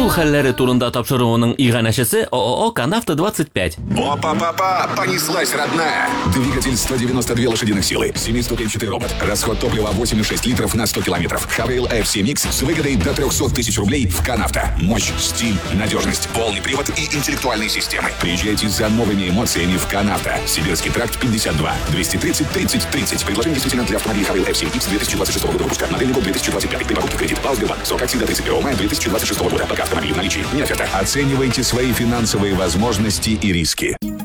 хәлләре турында тапшыруының иганәчесе ООО «Канавто-25». Опа-па-па, понеслась, родная. Двигатель 192 лошадиных силы, 7-ступенчатый робот, расход топлива 8,6 литров на 100 километров. Хавейл F7X с выгодой до 300 тысяч рублей в Канавто. Мощь, стиль, надежность, полный привод и интеллектуальные системы. Приезжайте за новыми эмоциями в Канавто. Сибирский тракт 52 230 30 30. Предложение действительно для автомобилей Хавейл F7X 2026 года выпуска. Модельный год 2025. При покупке кредит. Сбербанк. Срок акции до 31 мая 2026 года. Пока автомобиль в наличии. Не оферта. Оценивайте свои финансовые возможности и риски.